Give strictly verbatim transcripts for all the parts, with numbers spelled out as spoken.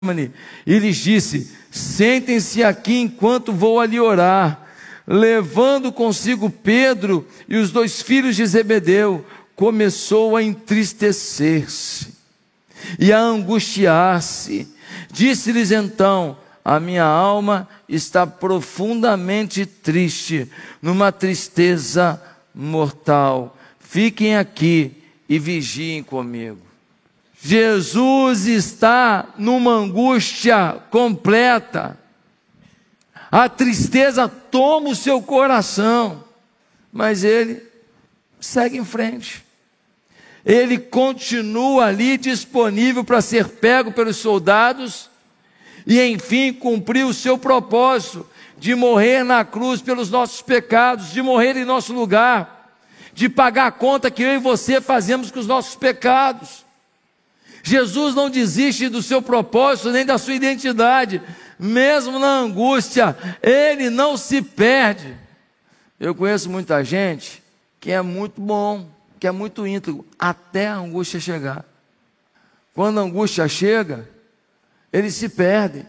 e lhes disse: sentem-se aqui enquanto vou ali orar. Levando consigo Pedro e os dois filhos de Zebedeu, começou a entristecer-se e a angustiar-se. Disse-lhes então: a minha alma está profundamente triste, numa tristeza mortal. Fiquem aqui e vigiem comigo. Jesus está numa angústia completa. A tristeza toma o seu coração, mas ele segue em frente. Ele continua ali disponível para ser pego pelos soldados e enfim cumprir o seu propósito de morrer na cruz pelos nossos pecados, de morrer em nosso lugar, de pagar a conta que eu e você fazemos com os nossos pecados. Jesus não desiste do seu propósito nem da sua identidade, mesmo na angústia, ele não se perde. Eu conheço muita gente que é muito bom, que é muito íntegro, até a angústia chegar. Quando a angústia chega, eles se perdem.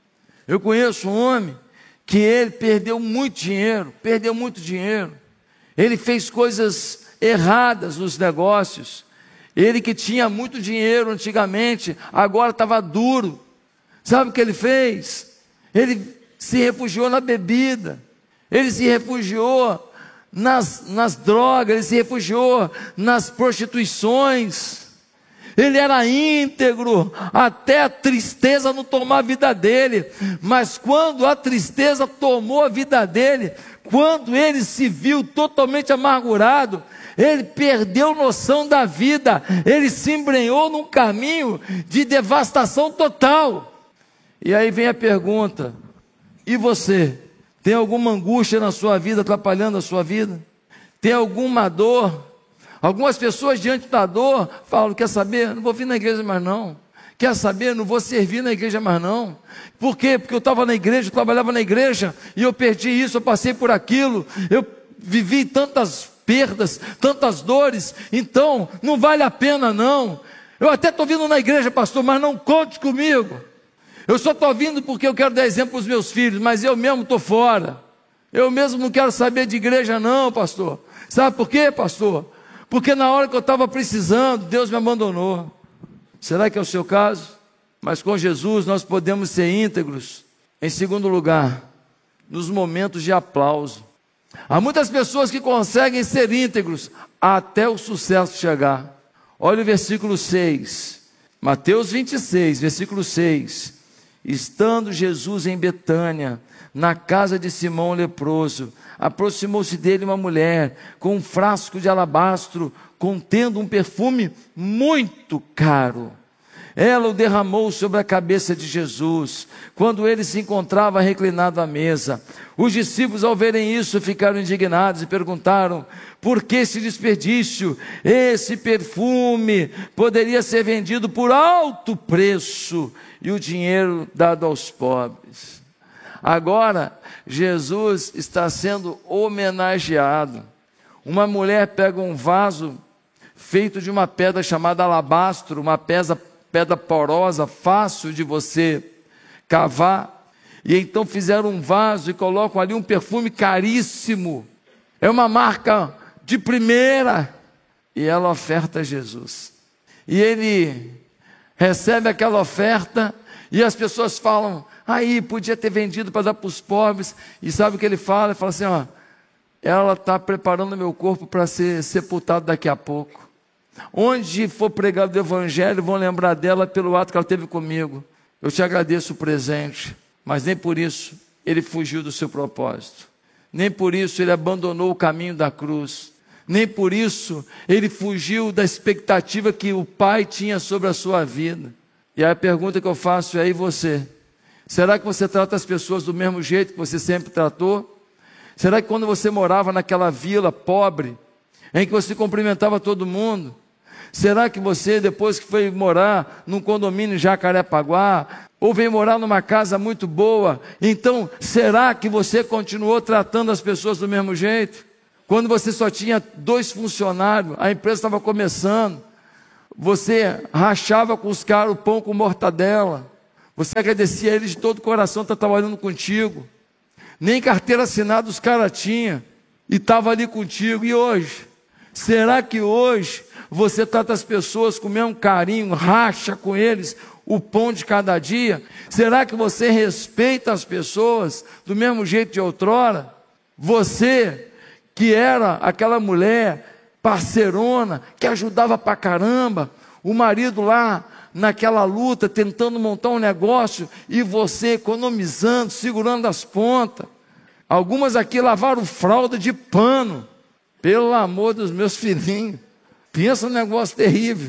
Eu conheço um homem que ele perdeu muito dinheiro, perdeu muito dinheiro. Ele fez coisas erradas nos negócios. Ele que tinha muito dinheiro antigamente, agora estava duro. Sabe o que ele fez? Ele se refugiou na bebida, ele se refugiou nas, nas drogas, ele se refugiou nas prostituições. Ele era íntegro, até a tristeza não tomou a vida dele. Mas quando a tristeza tomou a vida dele, quando ele se viu totalmente amargurado, ele perdeu noção da vida, ele se embrenhou num caminho de devastação total. E aí vem a pergunta: e você? Tem alguma angústia na sua vida, atrapalhando a sua vida? Tem alguma dor? Algumas pessoas diante da dor falam: quer saber? Não vou vir na igreja mais não. Quer saber? Não vou servir na igreja mais não. Por quê? Porque eu estava na igreja, eu trabalhava na igreja, e eu perdi isso, eu passei por aquilo, eu vivi tantas perdas, tantas dores, então não vale a pena não. Eu até estou vindo na igreja, pastor, mas não conte comigo. Eu só estou vindo porque eu quero dar exemplo para os meus filhos, mas eu mesmo estou fora. Eu mesmo não quero saber de igreja não, pastor. Sabe por quê, pastor? Porque na hora que eu estava precisando, Deus me abandonou. Será que é o seu caso? Mas com Jesus nós podemos ser íntegros. Em segundo lugar, nos momentos de aplauso. Há muitas pessoas que conseguem ser íntegros até o sucesso chegar. Olha o versículo seis, Mateus vinte e seis, versículo seis. Estando Jesus em Betânia, na casa de Simão o leproso, aproximou-se dele uma mulher com um frasco de alabastro contendo um perfume muito caro. Ela o derramou sobre a cabeça de Jesus, quando ele se encontrava reclinado à mesa. Os discípulos, ao verem isso, ficaram indignados e perguntaram: por que esse desperdício? Esse perfume poderia ser vendido por alto preço e o dinheiro dado aos pobres. Agora, Jesus está sendo homenageado. Uma mulher pega um vaso feito de uma pedra chamada alabastro, uma pedra pedra porosa, fácil de você cavar, e então fizeram um vaso e colocam ali um perfume caríssimo, é uma marca de primeira, e ela oferta a Jesus, e ele recebe aquela oferta, e as pessoas falam: aí, podia ter vendido para dar para os pobres. E sabe o que ele fala? Ele fala assim: ó, ela está preparando meu corpo para ser sepultado daqui a pouco. Onde for pregado o evangelho, vão lembrar dela pelo ato que ela teve comigo. Eu te agradeço o presente, mas nem por isso ele fugiu do seu propósito. Nem por isso ele abandonou o caminho da cruz. Nem por isso ele fugiu da expectativa que o Pai tinha sobre a sua vida. E aí a pergunta que eu faço é: e você? Será que você trata as pessoas do mesmo jeito que você sempre tratou? Será que quando você morava naquela vila pobre, em que você cumprimentava todo mundo, será que você, depois que foi morar num condomínio em Jacarepaguá, ou veio morar numa casa muito boa, então será que você continuou tratando as pessoas do mesmo jeito? Quando você só tinha dois funcionários, a empresa estava começando, você rachava com os caras o pão com mortadela, Você agradecia a Ele de todo o coração, está trabalhando contigo. Nem carteira assinada os caras tinham, e estava ali contigo. E hoje? Será que hoje você trata as pessoas com o mesmo carinho, racha com eles o pão de cada dia? Será que você respeita as pessoas do mesmo jeito de outrora? Você que era aquela mulher parceirona, que ajudava pra caramba, o marido lá naquela luta, tentando montar um negócio, e você economizando, segurando as pontas. Algumas aqui lavaram fralda de pano, pelo amor dos meus filhinhos. Pensa num negócio terrível.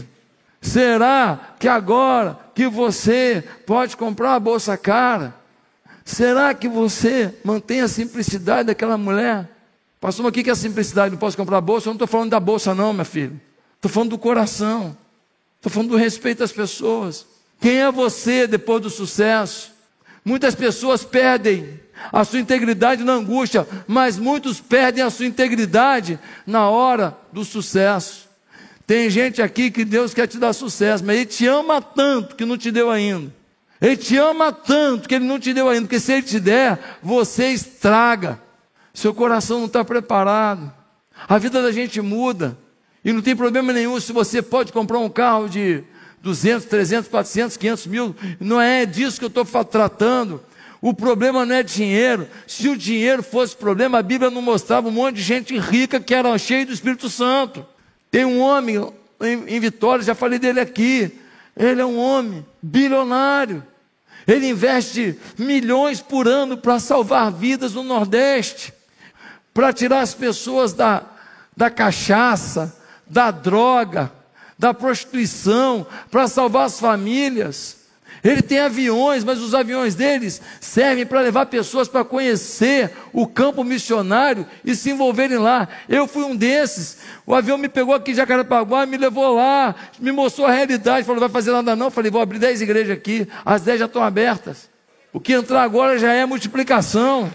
Será que agora que você pode comprar uma bolsa cara, será que você mantém a simplicidade daquela mulher? Pastor, mas o que é a simplicidade? Não posso comprar bolsa? Eu não estou falando da bolsa não, minha filha. Estou falando do coração. Estou falando do respeito às pessoas. Quem é você depois do sucesso? Muitas pessoas perdem a sua integridade na angústia, mas muitos perdem a sua integridade na hora do sucesso. Tem gente aqui que Deus quer te dar sucesso, mas Ele te ama tanto que não te deu ainda. Ele te ama tanto que Ele não te deu ainda, porque se Ele te der, você estraga. Seu coração não está preparado. A vida da gente muda. E não tem problema nenhum se você pode comprar um carro de duzentos, trezentos, quatrocentos, quinhentos mil. Não é disso que eu estou tratando. O problema não é dinheiro. Se o dinheiro fosse problema, a Bíblia não mostrava um monte de gente rica que era cheia do Espírito Santo. Tem um homem em, em Vitória, já falei dele aqui. Ele é um homem bilionário. Ele investe milhões por ano para salvar vidas no Nordeste, para tirar as pessoas da, da cachaça, da droga, da prostituição, para salvar as famílias. Ele tem aviões, mas os aviões deles servem para levar pessoas para conhecer o campo missionário e se envolverem lá. Eu fui um desses. O avião me pegou aqui em Jacarepaguá, me levou lá, me mostrou a realidade, falou, não vai fazer nada não. Eu falei, vou abrir dez igrejas aqui, as dez já estão abertas. O que entrar agora já é multiplicação.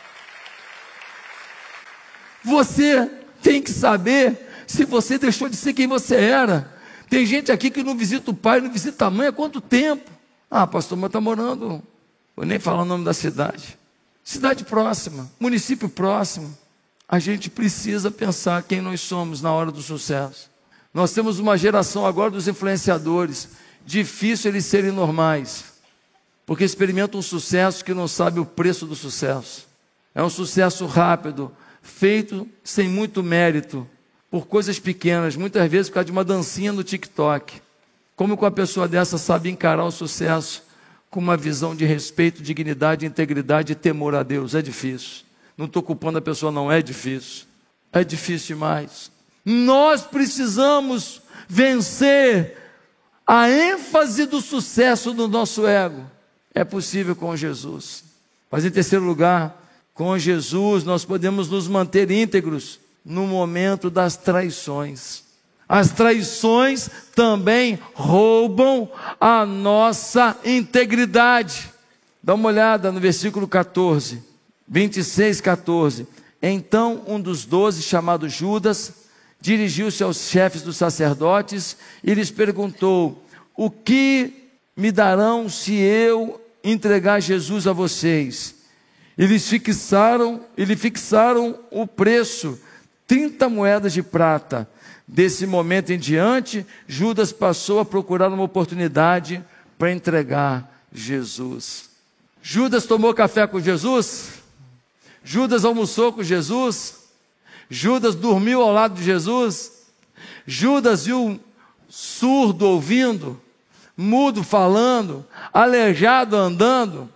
Você tem que saber se você deixou de ser quem você era. Tem gente aqui que não visita o pai, não visita a mãe há quanto tempo? Ah, pastor, mas está morando, vou nem falar o nome da cidade. Cidade próxima, município próximo. A gente precisa pensar quem nós somos na hora do sucesso. Nós temos uma geração agora dos influenciadores. Difícil eles serem normais, porque experimentam um sucesso que não sabe o preço do sucesso. É um sucesso rápido, feito sem muito mérito, por coisas pequenas, muitas vezes por causa de uma dancinha no TikTok. Como que uma pessoa dessa sabe encarar o sucesso com uma visão de respeito, dignidade, integridade e temor a Deus? É difícil. Não estou culpando a pessoa não, é difícil. É difícil demais. Nós precisamos vencer a ênfase do sucesso do nosso ego. É possível com Jesus. Mas em terceiro lugar, com Jesus nós podemos nos manter íntegros no momento das traições. As traições também roubam a nossa integridade. Dá uma olhada no versículo catorze, vinte e seis, catorze. Então um dos doze, chamado Judas, dirigiu-se aos chefes dos sacerdotes e lhes perguntou, o que me darão se eu entregar Jesus a vocês? Eles fixaram, eles fixaram o preço, trinta moedas de prata. Desse momento em diante, Judas passou a procurar uma oportunidade para entregar Jesus. Judas tomou café com Jesus? Judas almoçou com Jesus? Judas dormiu ao lado de Jesus? Judas viu surdo ouvindo, mudo falando, aleijado andando?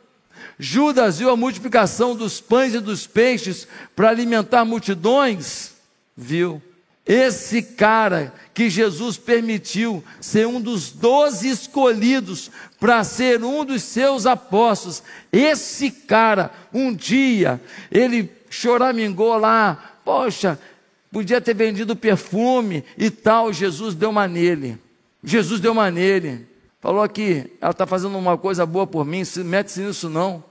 Judas viu a multiplicação dos pães e dos peixes para alimentar multidões? Viu. Esse cara que Jesus permitiu ser um dos doze escolhidos para ser um dos seus apóstolos, esse cara, um dia, ele choramingou lá, poxa, podia ter vendido perfume e tal, Jesus deu uma nele, Jesus deu uma nele, falou aqui, ela está fazendo uma coisa boa por mim, se mete-se nisso não,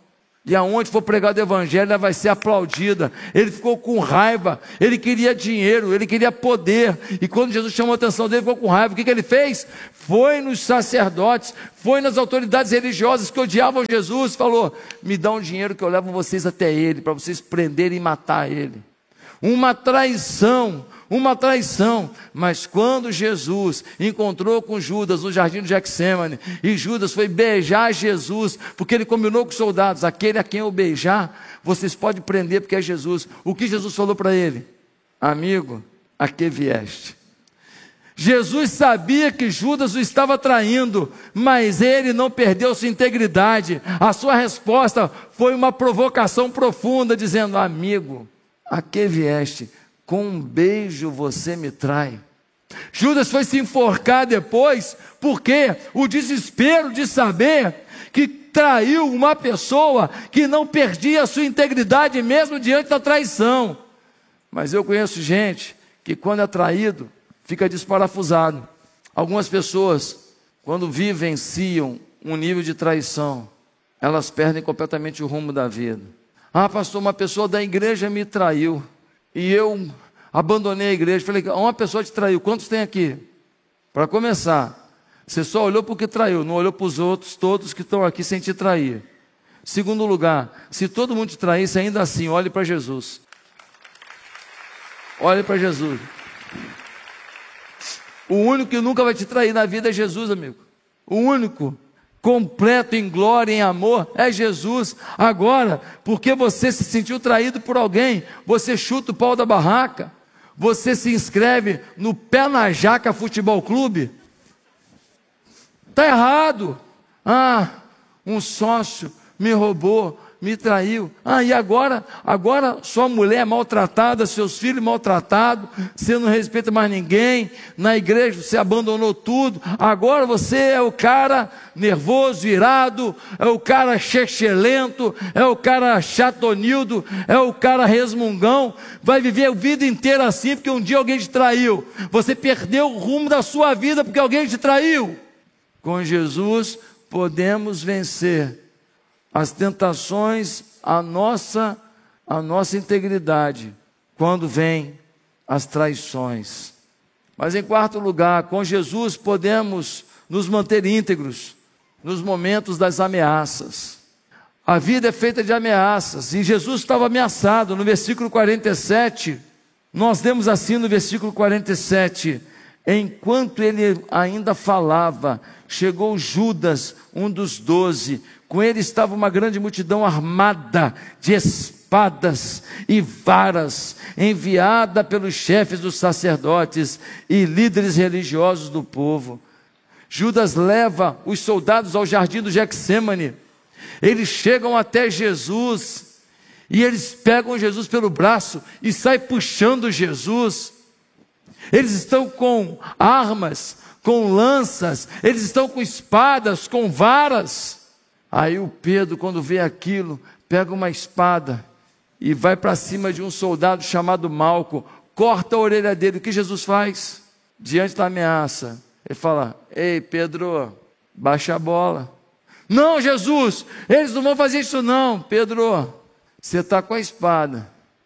E aonde for pregado o evangelho, ela vai ser aplaudida. Ele ficou com raiva, ele queria dinheiro, ele queria poder. E quando Jesus chamou a atenção dele, ficou com raiva. O que, que ele fez? Foi nos sacerdotes, foi nas autoridades religiosas que odiavam Jesus. Falou: me dá um dinheiro que eu levo vocês até ele, para vocês prenderem e matar ele. Uma traição, uma traição. Mas quando Jesus encontrou com Judas no jardim do Getsêmani, e Judas foi beijar Jesus, porque ele combinou com os soldados: aquele a quem eu beijar, vocês podem prender, porque é Jesus. O que Jesus falou para ele? Amigo, a que vieste? Jesus sabia que Judas o estava traindo, mas ele não perdeu sua integridade. A sua resposta foi uma provocação profunda, dizendo: amigo, a que vieste? Com um beijo você me trai. Judas foi se enforcar depois, porque o desespero de saber que traiu uma pessoa que não perdia a sua integridade mesmo diante da traição. Mas eu conheço gente que quando é traído, fica desparafusado. Algumas pessoas, quando vivenciam um nível de traição, elas perdem completamente o rumo da vida. Ah, pastor, uma pessoa da igreja me traiu, e eu abandonei a igreja. Falei: uma pessoa te traiu, quantos tem aqui? Para começar, você só olhou para o que traiu, não olhou para os outros todos que estão aqui sem te trair. Segundo lugar, se todo mundo te traísse, ainda assim, olhe para Jesus. Olhe para Jesus. O único que nunca vai te trair na vida é Jesus, amigo. O único, completo em glória, em amor, é Jesus. Agora, porque você se sentiu traído por alguém, você chuta o pau da barraca, você se inscreve no Pé na Jaca Futebol Clube, está errado. Ah, um sócio me roubou, me traiu. Ah, e agora? Agora sua mulher é maltratada, seus filhos maltratados, você não respeita mais ninguém, na igreja você abandonou tudo, agora você é o cara nervoso, irado, é o cara chechelento, é o cara chatonildo, é o cara resmungão, vai viver a vida inteira assim, porque um dia alguém te traiu. Você perdeu o rumo da sua vida porque alguém te traiu. Com Jesus podemos vencer as tentações, a nossa, a nossa integridade, quando vem as traições. Mas em quarto lugar, com Jesus podemos nos manter íntegros nos momentos das ameaças. A vida é feita de ameaças, e Jesus estava ameaçado. No versículo quarenta e sete, nós lemos assim no versículo quarenta e sete: enquanto ele ainda falava, chegou Judas, um dos doze. Com ele estava uma grande multidão armada de espadas e varas, enviada pelos chefes dos sacerdotes e líderes religiosos do povo. Judas leva os soldados ao jardim do Getsêmani. Eles chegam até Jesus, e eles pegam Jesus pelo braço e saem puxando Jesus. Eles estão com armas, com lanças, eles estão com espadas, com varas. Aí o Pedro, quando vê aquilo, pega uma espada e vai para cima de um soldado chamado Malco, corta a orelha dele. O que Jesus faz? Diante da ameaça, ele fala: ei Pedro, baixa a bola. Não, Jesus, eles não vão fazer isso não. Pedro, você está com a espada.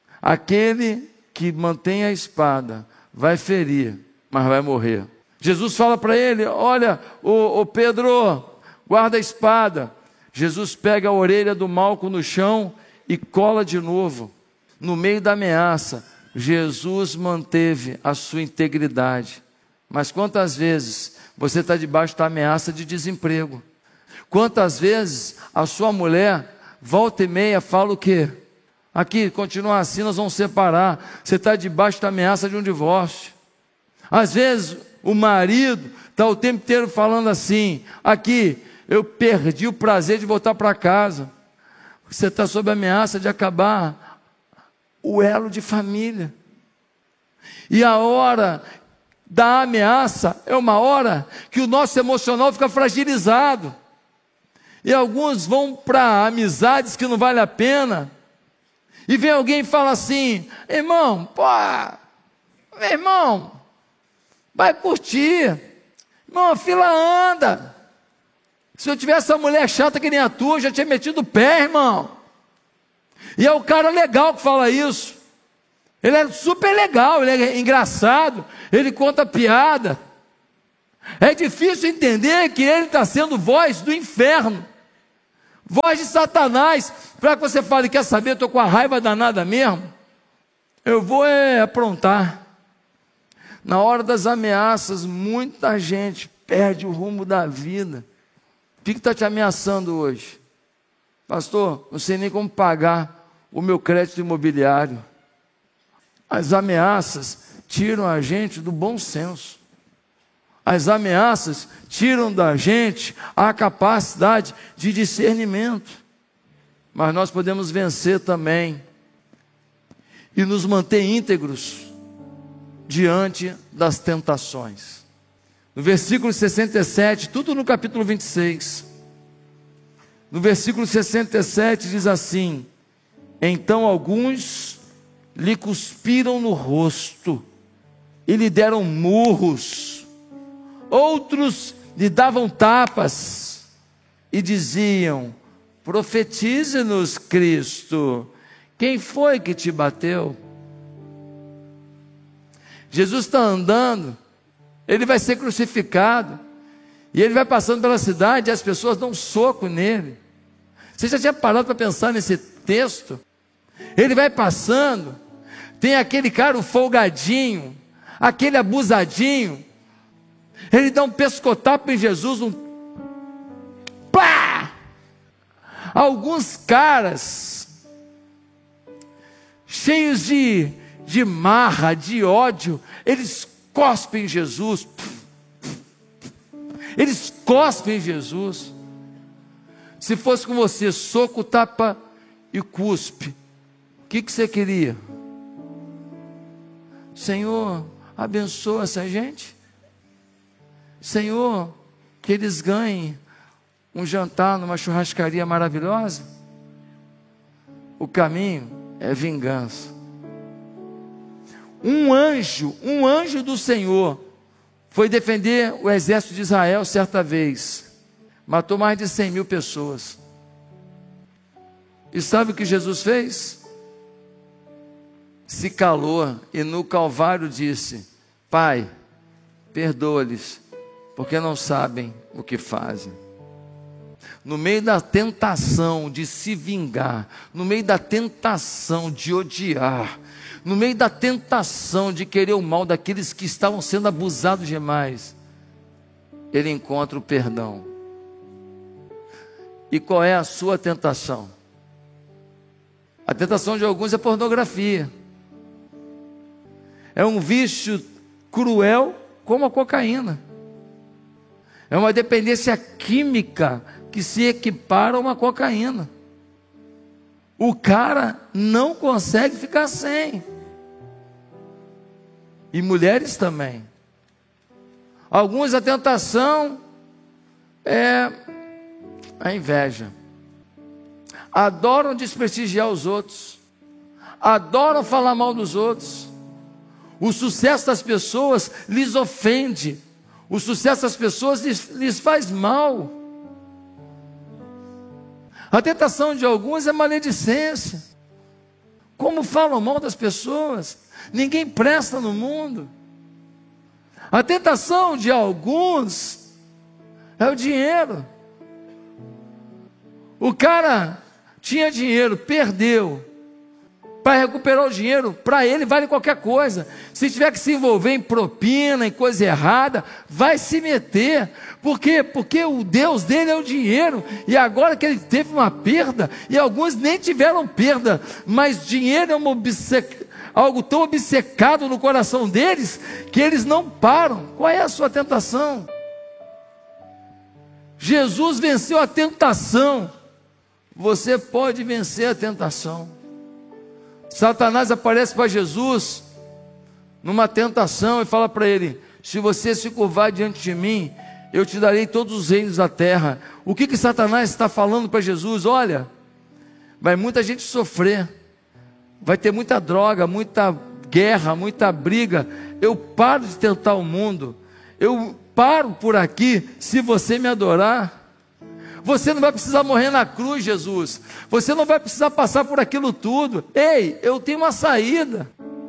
Aquele que mantém a espada vai ferir, mas vai morrer. Jesus fala para ele: olha, ô, ô Pedro, guarda a espada. Jesus pega a orelha do Malco no chão e cola de novo. No meio da ameaça, Jesus manteve a sua integridade. Mas quantas vezes você está debaixo da ameaça de desemprego? Quantas vezes a sua mulher, volta e meia, fala o quê? Aqui, continua assim, nós vamos separar. Você está debaixo da ameaça de um divórcio. Às vezes o marido está o tempo inteiro falando assim: aqui, eu perdi o prazer de voltar para casa. Você está sob a ameaça de acabar o elo de família. E a hora da ameaça é uma hora que o nosso emocional fica fragilizado. E alguns vão para amizades que não vale a pena. E vem alguém e fala assim: irmão, pô, meu irmão, vai curtir. Irmão, a fila anda. Se eu tivesse essa mulher chata que nem a tua, eu já tinha metido o pé, irmão. E é o cara legal que fala isso. Ele é super legal, ele é engraçado, ele conta piada. É difícil entender que ele está sendo voz do inferno, voz de Satanás, para que você fale, quer saber, estou com a raiva danada mesmo, eu vou é, aprontar. Na hora das ameaças, muita gente perde o rumo da vida. O que está te ameaçando hoje? Pastor, não sei nem como pagar o meu crédito imobiliário. As ameaças tiram a gente do bom senso. As ameaças tiram da gente a capacidade de discernimento. Mas nós podemos vencer também e nos manter íntegros diante das tentações. No versículo sessenta e sete, tudo no capítulo vinte e seis. No versículo sessenta e sete diz assim: então alguns lhe cuspiram no rosto e lhe deram murros, outros lhe davam tapas e diziam: profetize-nos, Cristo, quem foi que te bateu? Jesus está andando, ele vai ser crucificado, e ele vai passando pela cidade e as pessoas dão um soco nele. Você já tinha parado para pensar nesse texto? Ele vai passando, tem aquele cara, o folgadinho, aquele abusadinho, ele dá um pescotapo em Jesus, um pá! Alguns caras, cheios de, de marra, de ódio, eles cospem em Jesus, eles cospem em Jesus. Se fosse com você, soco, tapa e cuspe, o que, que você queria? Senhor, abençoa essa gente. Senhor, que eles ganhem um jantar numa churrascaria maravilhosa. O caminho é vingança. Um anjo, um anjo do Senhor foi defender o exército de Israel certa vez. Matou mais de cem mil pessoas. E sabe o que Jesus fez? Se calou e no Calvário disse: Pai, perdoa-lhes, porque não sabem o que fazem. No meio da tentação de se vingar, no meio da tentação de odiar, no meio da tentação de querer o mal daqueles que estavam sendo abusados demais, ele encontra o perdão. E qual é a sua tentação? A tentação de alguns é pornografia. É um vício cruel como a cocaína. É uma dependência química que se equipara a uma cocaína. O cara não consegue ficar sem. E mulheres também. Alguns a tentação é a inveja. Adoram desprestigiar os outros. Adoram falar mal dos outros. O sucesso das pessoas lhes ofende. O sucesso das pessoas lhes, lhes faz mal. A tentação de alguns é maledicência. Como falam mal das pessoas? Ninguém presta no mundo. A tentação de alguns é o dinheiro. O cara tinha dinheiro, perdeu. Para recuperar o dinheiro, para ele vale qualquer coisa. Se tiver que se envolver em propina, em coisa errada, vai se meter. Por quê? Porque o Deus dele é o dinheiro. E agora que ele teve uma perda, e alguns nem tiveram perda, mas dinheiro é uma obceca, algo tão obcecado no coração deles, que eles não param. Qual é a sua tentação? Jesus venceu a tentação. Você pode vencer a tentação. Satanás aparece para Jesus numa tentação e fala para ele: se você se curvar diante de mim, eu te darei todos os reinos da terra. O que que Satanás está falando para Jesus? Olha, vai muita gente sofrer, vai ter muita droga, muita guerra, muita briga. Eu paro de tentar o mundo, eu paro por aqui se você me adorar. Você não vai precisar morrer na cruz, Jesus. Você não vai precisar passar por aquilo tudo. Ei, eu tenho uma saída.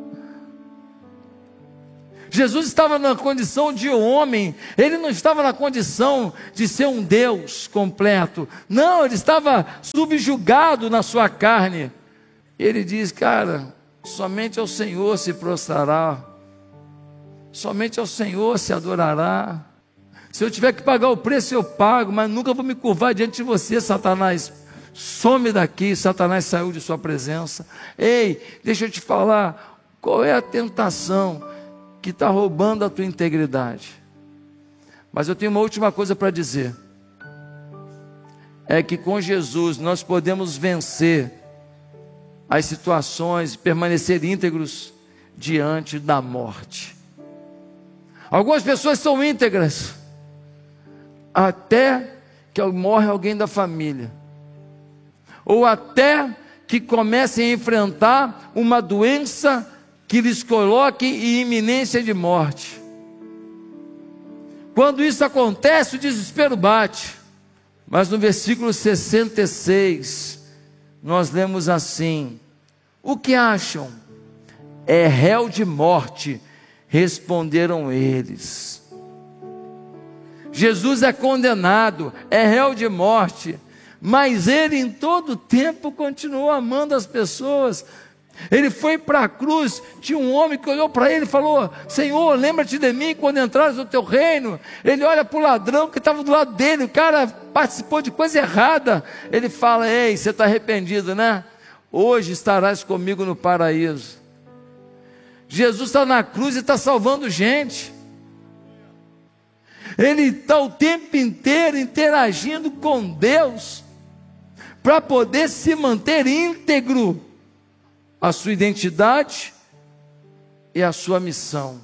Jesus estava na condição de homem, ele não estava na condição de ser um Deus completo. Não, ele estava subjugado na sua carne. Ele diz, cara, somente ao Senhor se prostrará, somente ao Senhor se adorará. Se eu tiver que pagar o preço, eu pago, mas nunca vou me curvar diante de você, Satanás. Some daqui, Satanás saiu de sua presença. Ei, deixa eu te falar, qual é a tentação que está roubando a tua integridade? Mas eu tenho uma última coisa para dizer, é que com Jesus nós podemos vencer as situações, permanecer íntegros diante da morte. Algumas pessoas são íntegras até que morre alguém da família, ou até que comecem a enfrentar uma doença que lhes coloque em iminência de morte. Quando isso acontece, o desespero bate. Mas no versículo sessenta e seis, nós lemos assim: o que acham? É réu de morte, responderam eles. Jesus é condenado, é réu de morte, mas ele em todo tempo continuou amando as pessoas. Ele foi para a cruz, tinha um homem que olhou para ele e falou: Senhor, lembra-te de mim quando entrares no teu reino. Ele olha para o ladrão que estava do lado dele, o cara participou de coisa errada. Ele fala: ei, você está arrependido, né? Hoje estarás comigo no paraíso. Jesus está na cruz e está salvando gente. Ele está o tempo inteiro interagindo com Deus, para poder se manter íntegro a sua identidade e a sua missão.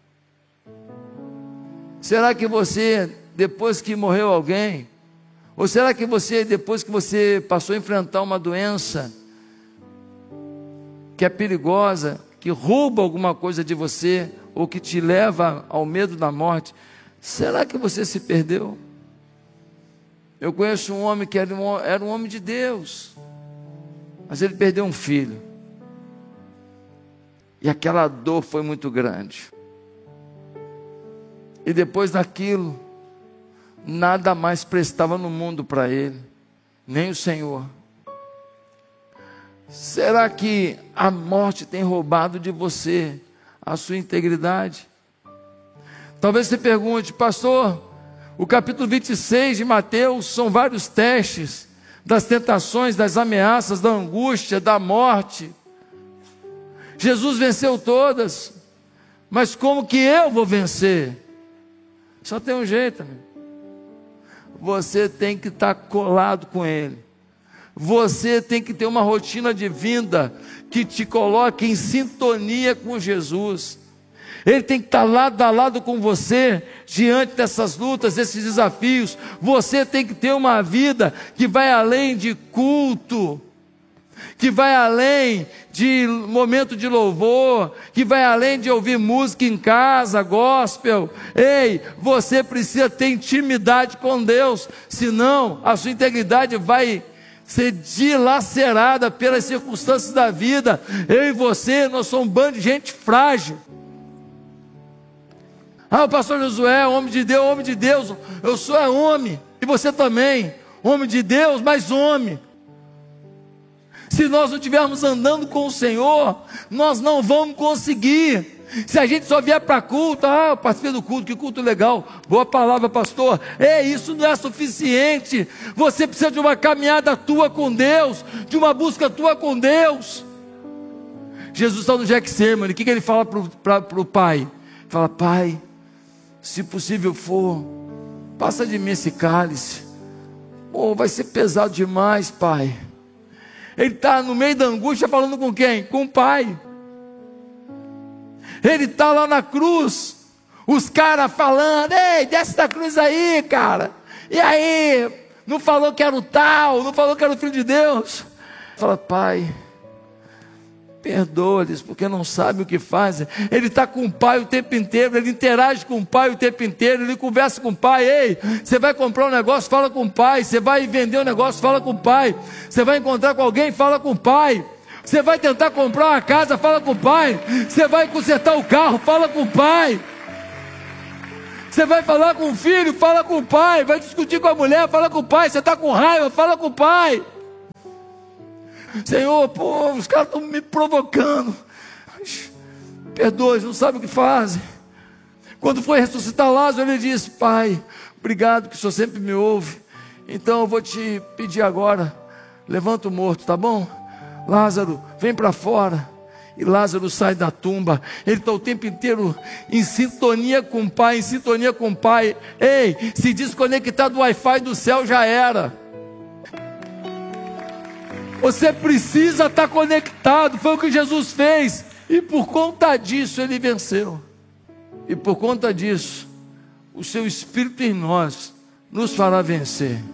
Será que você, depois que morreu alguém, ou será que você, depois que você passou a enfrentar uma doença que é perigosa, que rouba alguma coisa de você, ou que te leva ao medo da morte, será que você se perdeu? Eu conheço um homem que era um, era um homem de Deus, mas ele perdeu um filho. E aquela dor foi muito grande. E depois daquilo, nada mais prestava no mundo para ele, nem o Senhor. Será que a morte tem roubado de você a sua integridade? Talvez você pergunte: pastor, o capítulo vinte e seis de Mateus são vários testes das tentações, das ameaças, da angústia, da morte. Jesus venceu todas, mas como que eu vou vencer? Só tem um jeito, amigo. Você tem que estar colado com Ele. Você tem que ter uma rotina de vida que te coloque em sintonia com Jesus. Ele tem que estar lado a lado com você, diante dessas lutas, desses desafios. Você tem que ter uma vida que vai além de culto, que vai além de momento de louvor, que vai além de ouvir música em casa, gospel. Ei, você precisa ter intimidade com Deus, senão a sua integridade vai ser dilacerada pelas circunstâncias da vida. Eu e você, nós somos um bando de gente frágil. Ah, o pastor Josué, homem de Deus, homem de Deus. Eu sou é homem, e você também, homem de Deus, mas homem. Se nós não estivermos andando com o Senhor, nós não vamos conseguir. Se a gente só vier para culto, ah, eu participei do culto, que culto legal, boa palavra, pastor. É, isso não é suficiente. Você precisa de uma caminhada tua com Deus, de uma busca tua com Deus. Jesus está no Getsemane, o que, que ele fala para o pai? Ele fala: pai, se possível for, passa de mim esse cálice. Oh, vai ser pesado demais, pai. Ele está no meio da angústia falando com quem? Com o pai. Ele está lá na cruz, os caras falando: ei, desce da cruz aí, cara. E aí, não falou que era o tal, não falou que era o Filho de Deus. Fala: pai, perdoa-lhes, porque não sabem o que fazem. Ele está com o pai o tempo inteiro, ele interage com o pai o tempo inteiro, ele conversa com o pai. Ei, você vai comprar um negócio, fala com o pai. Você vai vender um negócio, fala com o pai. Você vai encontrar com alguém, fala com o pai. Você vai tentar comprar uma casa, fala com o pai. Você vai consertar o carro, fala com o pai. Você vai falar com o filho, fala com o pai. Vai discutir com a mulher, fala com o pai. Você está com raiva, fala com o pai. Senhor, pô, os caras estão me provocando. Perdoa, eles não sabem o que fazem. Quando foi ressuscitar Lázaro, ele disse: Pai, obrigado que o Senhor sempre me ouve. Então eu vou te pedir agora, levanta o morto, tá bom? Lázaro, vem para fora. E Lázaro sai da tumba. Ele está o tempo inteiro em sintonia com o Pai, em sintonia com o Pai. Ei, se desconectar do Wi-Fi do céu já era. Você precisa estar conectado. Foi o que Jesus fez. E por conta disso ele venceu. E por conta disso, o seu Espírito em nós nos fará vencer.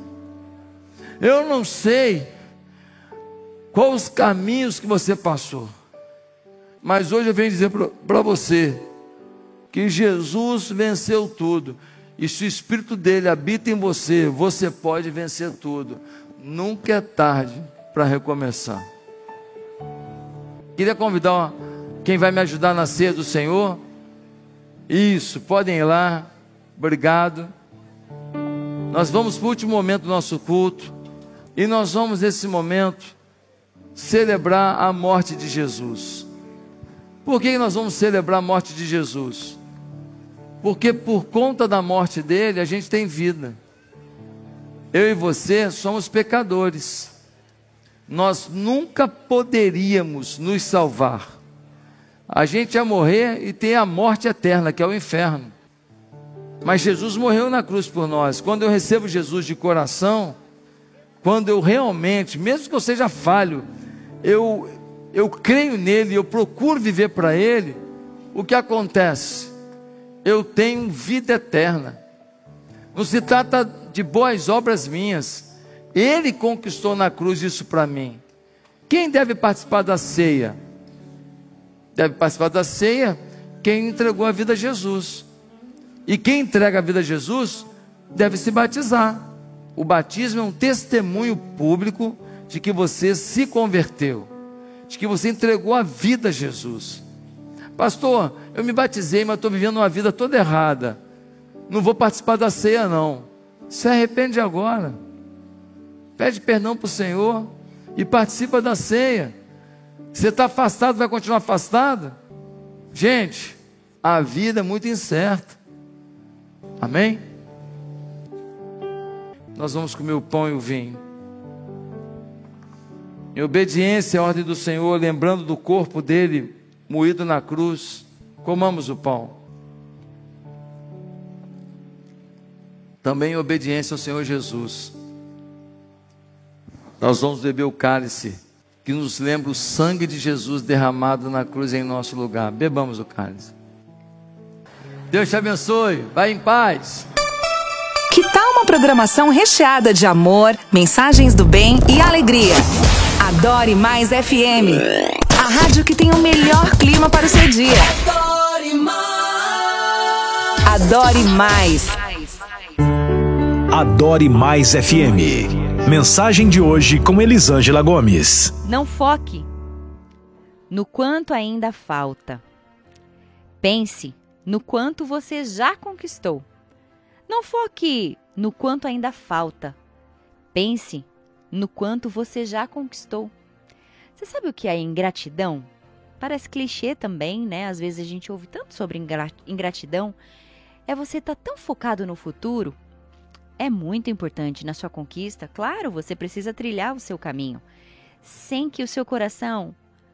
Eu não sei quais os caminhos que você passou, mas hoje eu venho dizer para você que Jesus venceu tudo. E se o Espírito dele habita em você, você pode vencer tudo. Nunca é tarde para recomeçar. Queria convidar quem vai me ajudar na ceia do Senhor. Isso, podem ir lá. Obrigado. Nós vamos para o último momento do nosso culto. E nós vamos nesse momento celebrar a morte de Jesus. Por que nós vamos celebrar a morte de Jesus? Porque por conta da morte dele a gente tem vida. Eu e você somos pecadores. Nós nunca poderíamos nos salvar. A gente ia morrer e ter a morte eterna, que é o inferno. Mas Jesus morreu na cruz por nós. Quando eu recebo Jesus de coração, quando eu realmente, mesmo que eu seja falho, eu, eu creio nele, eu procuro viver para ele, o que acontece? Eu tenho vida eterna. Não se trata de boas obras minhas. Ele conquistou na cruz isso para mim. Quem deve participar da ceia? Deve participar da ceia quem entregou a vida a Jesus. E quem entrega a vida a Jesus deve se batizar. O batismo é um testemunho público de que você se converteu, de que você entregou a vida a Jesus. Pastor, eu me batizei, mas estou vivendo uma vida toda errada. Não vou participar da ceia não. Se arrepende agora. Pede perdão para o Senhor e participa da ceia. Você está afastado, vai continuar afastado? Gente, a vida é muito incerta. Amém? Nós vamos comer o pão e o vinho. Em obediência à ordem do Senhor, lembrando do corpo dele moído na cruz, comamos o pão. Também em obediência ao Senhor Jesus, nós vamos beber o cálice, que nos lembra o sangue de Jesus derramado na cruz em nosso lugar. Bebamos o cálice. Deus te abençoe, vai em paz. Que tal uma programação recheada de amor, mensagens do bem e alegria? Adore Mais F M, a rádio que tem o melhor clima para o seu dia. Adore Mais. Adore Mais. Adore Mais F M. Mensagem de hoje com Elisângela Gomes. Não foque no quanto ainda falta. Pense no quanto você já conquistou. Não foque no quanto ainda falta. Pense no quanto você já conquistou. Você sabe o que é ingratidão? Parece clichê também, né? Às vezes a gente ouve tanto sobre ingratidão. É você estar tão focado no futuro. É muito importante na sua conquista. Claro, você precisa trilhar o seu caminho, sem que o seu coração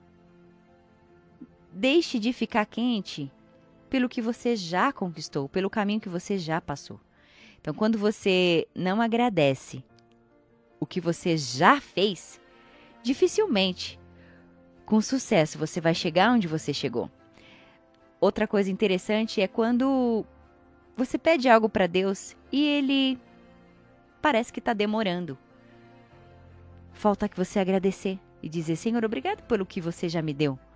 deixe de ficar quente pelo que você já conquistou, pelo caminho que você já passou. Então, quando você não agradece o que você já fez, dificilmente, com sucesso, você vai chegar onde você chegou. Outra coisa interessante é quando você pede algo para Deus e Ele parece que está demorando. Falta que você agradecer e dizer: Senhor, obrigado pelo que você já me deu.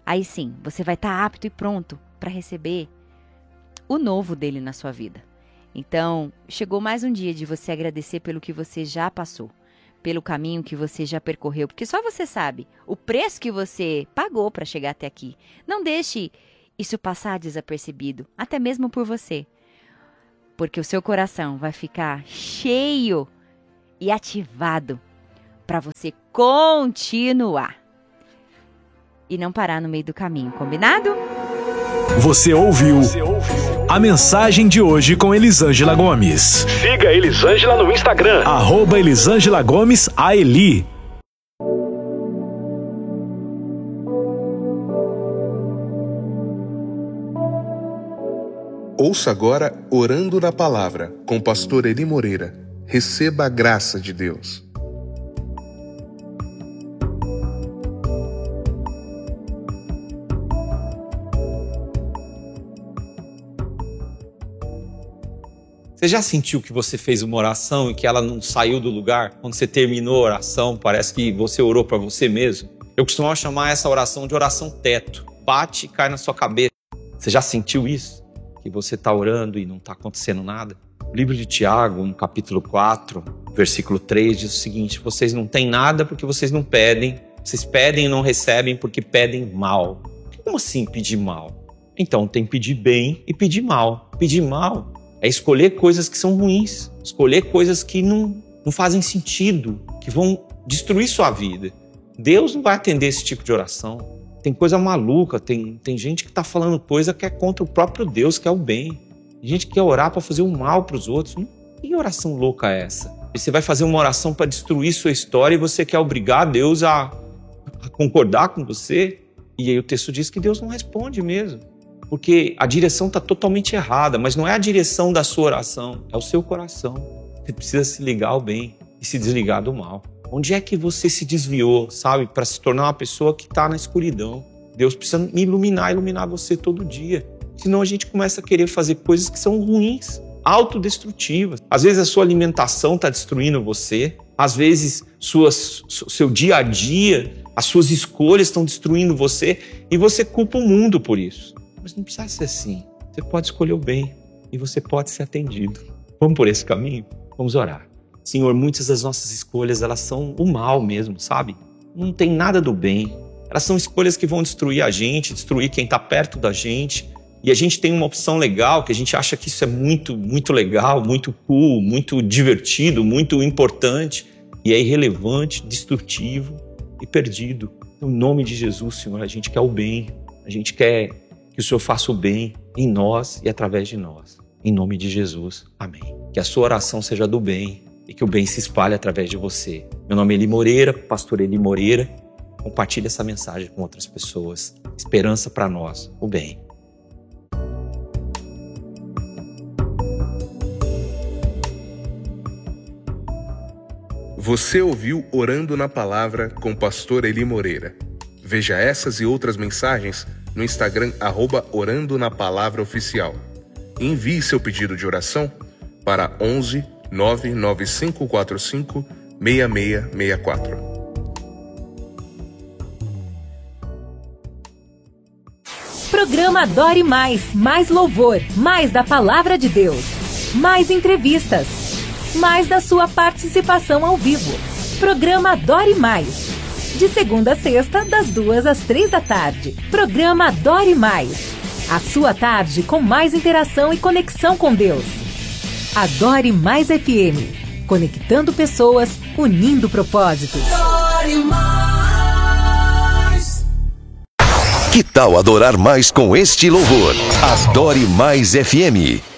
aí sim, você vai estar apto e pronto para receber o novo dele na sua vida. Então, chegou mais um dia de você agradecer pelo que você já passou, pelo caminho que você já percorreu, porque só você sabe o preço que você pagou para chegar até aqui. Não deixe isso passar desapercebido, até mesmo por você, porque o seu coração vai ficar cheio e ativado para você continuar e não parar no meio do caminho, combinado? Você ouviu a mensagem de hoje com Elisângela Gomes. Siga a Elisângela no Instagram. Arroba Elisângela Gomes A Eli. Ouça agora Orando na Palavra, com o pastor Eli Moreira. Receba a graça de Deus. Você já sentiu que você fez uma oração e que ela não saiu do lugar? Quando você terminou a oração, parece que você orou para você mesmo? Eu costumo chamar essa oração de oração teto. Bate e cai na sua cabeça. Você já sentiu isso? Que você está orando e não está acontecendo nada? O livro de Tiago, no capítulo quatro, versículo três, diz o seguinte: vocês não têm nada porque vocês não pedem. Vocês pedem e não recebem porque pedem mal. Como assim pedir mal? Então tem pedir bem e pedir mal. Pedir mal é escolher coisas que são ruins, escolher coisas que não, não fazem sentido, que vão destruir sua vida. Deus não vai atender esse tipo de oração. Tem coisa maluca, tem, tem gente que está falando coisa que é contra o próprio Deus, que é o bem. Tem gente que quer orar para fazer o mal para os outros. Que oração louca é essa? Você vai fazer uma oração para destruir sua história e você quer obrigar Deus a, a concordar com você? E aí o texto diz que Deus não responde mesmo. Porque a direção está totalmente errada, mas não é a direção da sua oração, é o seu coração. Você precisa se ligar ao bem e se desligar do mal. Onde é que você se desviou, sabe, para se tornar uma pessoa que está na escuridão? Deus precisa me iluminar, iluminar você todo dia. Senão a gente começa a querer fazer coisas que são ruins, autodestrutivas. Às vezes a sua alimentação está destruindo você, às vezes suas, seu dia a dia, as suas escolhas estão destruindo você e você culpa o mundo por isso. Mas não precisa ser assim. Você pode escolher o bem e você pode ser atendido. Vamos por esse caminho? Vamos orar. Senhor, muitas das nossas escolhas, elas são o mal mesmo, sabe? Não tem nada do bem. Elas são escolhas que vão destruir a gente, destruir quem está perto da gente. E a gente tem uma opção legal, que a gente acha que isso é muito, muito legal, muito cool, muito divertido, muito importante. E é irrelevante, destrutivo e perdido. No nome de Jesus, Senhor, a gente quer o bem. A gente quer que o Senhor faça o bem em nós e através de nós. Em nome de Jesus. Amém. Que a sua oração seja do bem e que o bem se espalhe através de você. Meu nome é Eli Moreira, pastor Eli Moreira. Compartilhe essa mensagem com outras pessoas. Esperança para nós, o bem. Você ouviu Orando na Palavra com o pastor Eli Moreira. Veja essas e outras mensagens no Instagram, arroba Orando na Palavra Oficial. Envie seu pedido de oração para onze, nove nove cinco quatro cinco, seis seis seis quatro. Programa Adore Mais, mais louvor, mais da Palavra de Deus, mais entrevistas, mais da sua participação ao vivo. Programa Adore Mais. De segunda a sexta, das duas às três da tarde. Programa Adore Mais. A sua tarde com mais interação e conexão com Deus. Adore Mais F M. Conectando pessoas, unindo propósitos. Adore Mais. Que tal adorar mais com este louvor? Adore Mais F M.